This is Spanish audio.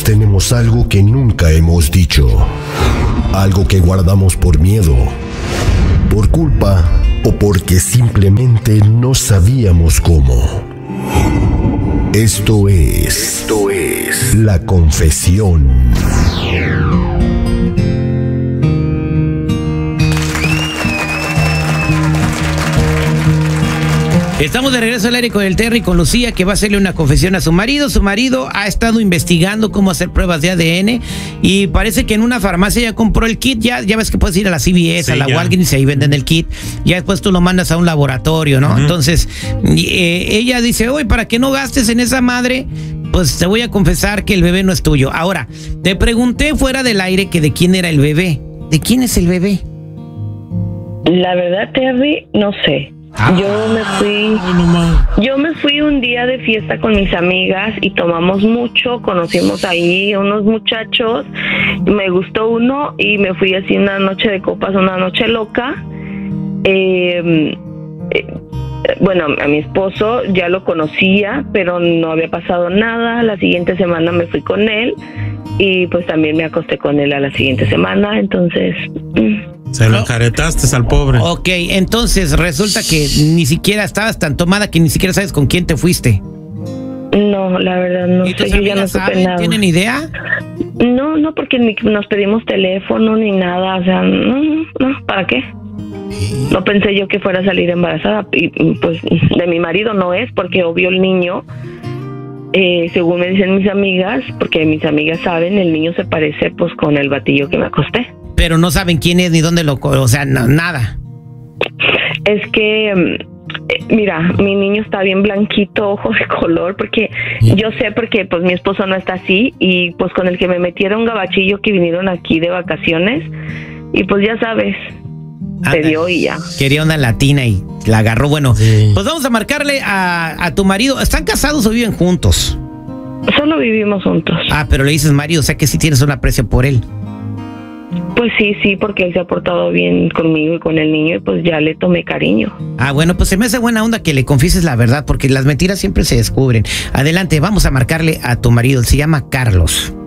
tenemos algo que nunca hemos dicho. Algo que guardamos por miedo, por culpa o porque simplemente no sabíamos cómo. Esto es La Confesión. Estamos de regreso al aire con el Terry, con Lucía, que va a hacerle una confesión a su marido. Su marido ha estado investigando cómo hacer pruebas de ADN y parece que en una farmacia ya compró el kit. Ya ves que puedes ir a la CVS, sí, a la Walgreens, y ahí venden el kit. Ya después tú lo mandas a un laboratorio, ¿no? Entonces, ella dice, oye, para que no gastes en esa madre, pues te voy a confesar que el bebé no es tuyo. Ahora, te pregunté fuera del aire que de quién era el bebé. ¿De quién es el bebé? La verdad, Terry, no sé. Yo me fui un día de fiesta con mis amigas y tomamos mucho, conocimos ahí unos muchachos, me gustó uno y me fui así una noche de copas, una noche loca. Bueno, a mi esposo ya lo conocía, pero no había pasado nada. La siguiente semana me fui con él y pues también me acosté con él a la siguiente semana, entonces... Se lo encaretaste al pobre. Ok, entonces resulta que ni siquiera estabas tan tomada que ni siquiera sabes con quién te fuiste. No, la verdad no sé, yo ya no supe nada. ¿Tienen idea? No, porque ni nos pedimos teléfono ni nada, o sea, no, ¿para qué? No pensé yo que fuera a salir embarazada y pues de mi marido no es, porque obvio el niño, según me dicen mis amigas, porque mis amigas saben, el niño se parece pues con el batillo que me acosté. Pero no saben quién es ni dónde o sea, nada. Es que, mira, mi niño está bien blanquito, ojo de color, porque yo sé porque pues mi esposo no está así y pues con el que me metieron gabachillo que vinieron aquí de vacaciones y pues ya sabes, se dio y ya. Quería una latina y la agarró. Bueno, sí. Pues vamos a marcarle a tu marido. ¿Están casados o viven juntos? Solo vivimos juntos. Ah, pero le dices marido, o sea que sí tienes un aprecio por él. Pues sí, porque él se ha portado bien conmigo y con el niño y pues ya le tomé cariño. Ah, bueno, pues se me hace buena onda que le confieses la verdad porque las mentiras siempre se descubren. Adelante, vamos a marcarle a tu marido, se llama Carlos.